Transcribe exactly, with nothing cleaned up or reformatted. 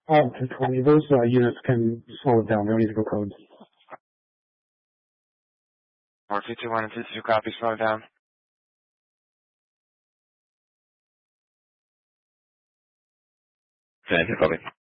Up to twenty. Those uh, units can slow it down. They don't need to go codes. Or two two one and two two copy, slow it down. Thank you, copy.